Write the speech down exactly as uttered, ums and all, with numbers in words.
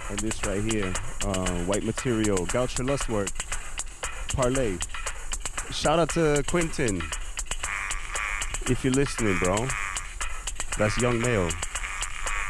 And this right here, uh, White Material, Goucher Lustwork, Parlay. Shout out to Quentin, if you're listening, bro. That's Young Male.